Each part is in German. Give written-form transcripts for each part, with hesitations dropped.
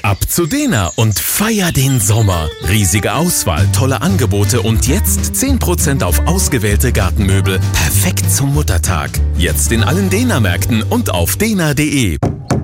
Ab zu Dena und feier den Sommer. Riesige Auswahl, tolle Angebote und jetzt 10% auf ausgewählte Gartenmöbel. Perfekt zum Muttertag. Jetzt in allen Dena-Märkten und auf dena.de.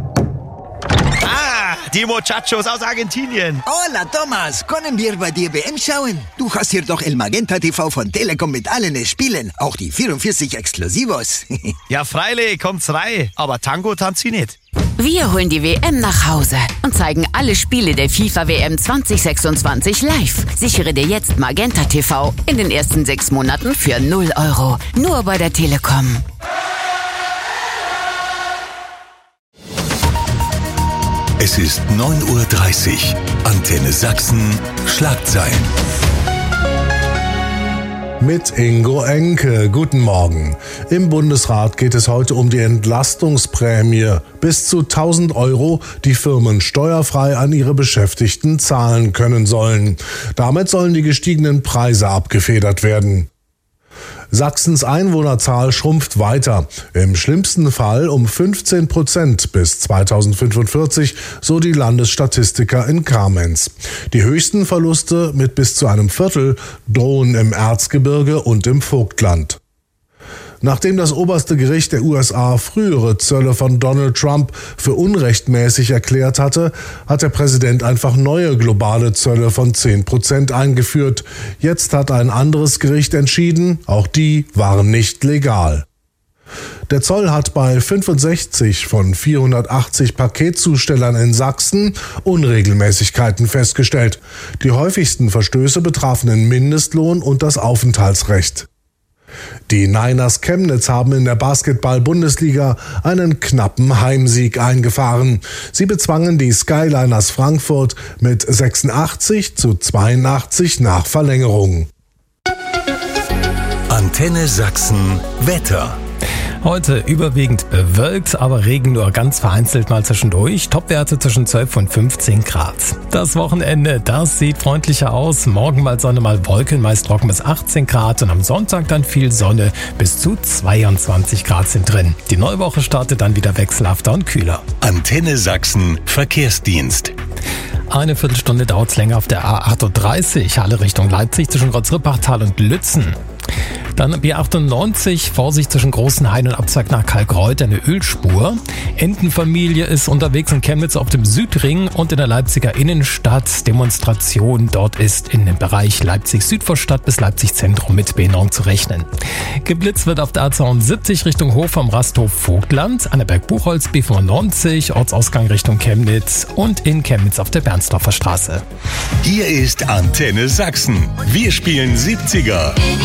Die Muchachos aus Argentinien. Hola, Thomas. Können wir bei dir WM schauen? Du hast hier doch El Magenta TV von Telekom mit allen Spielen. Auch die 44 Exklusivos. Ja, freilich, kommt's rein. Aber Tango tanzt sie nicht. Wir holen die WM nach Hause und zeigen alle Spiele der FIFA-WM 2026 live. Sichere dir jetzt Magenta TV in den ersten 6 Monaten für 0 €. Nur bei der Telekom. Es ist 9:30 Uhr. Antenne Sachsen, Schlagzeilen. Mit Ingo Enke. Guten Morgen. Im Bundesrat geht es heute um die Entlastungsprämie. Bis zu 1.000 €, die Firmen steuerfrei an ihre Beschäftigten zahlen können sollen. Damit sollen die gestiegenen Preise abgefedert werden. Sachsens Einwohnerzahl schrumpft weiter. Im schlimmsten Fall um 15% bis 2045, so die Landesstatistiker in Kamenz. Die höchsten Verluste mit bis zu einem Viertel drohen im Erzgebirge und im Vogtland. Nachdem das oberste Gericht der USA frühere Zölle von Donald Trump für unrechtmäßig erklärt hatte, hat der Präsident einfach neue globale Zölle von 10% eingeführt. Jetzt hat ein anderes Gericht entschieden, auch die waren nicht legal. Der Zoll hat bei 65 von 480 Paketzustellern in Sachsen Unregelmäßigkeiten festgestellt. Die häufigsten Verstöße betrafen den Mindestlohn und das Aufenthaltsrecht. Die Niners Chemnitz haben in der Basketball-Bundesliga einen knappen Heimsieg eingefahren. Sie bezwangen die Skyliners Frankfurt mit 86:82 nach Verlängerung. Antenne Sachsen, Wetter. Heute überwiegend bewölkt, aber Regen nur ganz vereinzelt mal zwischendurch. Topwerte zwischen 12 und 15 Grad. Das Wochenende, das sieht freundlicher aus. Morgen mal Sonne, mal Wolken, meist trocken bis 18 Grad und am Sonntag dann viel Sonne. Bis zu 22 Grad sind drin. Die neue Woche startet dann wieder wechselhafter und kühler. Antenne Sachsen, Verkehrsdienst. Eine Viertelstunde dauert es länger auf der A38, Halle Richtung Leipzig zwischen Großrippachtal und Lützen. Dann B98, Vorsicht zwischen Großenhain und Abzweig nach Kalkreuth, eine Ölspur. Entenfamilie ist unterwegs in Chemnitz auf dem Südring und in der Leipziger Innenstadt. Demonstration dort ist in dem Bereich Leipzig-Südvorstadt bis Leipzig-Zentrum mit Behinderung zu rechnen. Geblitzt wird auf der A72 Richtung Hof am Rasthof Vogtland, an der Berg-Buchholz B95, Ortsausgang Richtung Chemnitz und in Chemnitz auf der Bernsdorfer Straße. Hier ist Antenne Sachsen. Wir spielen 70er.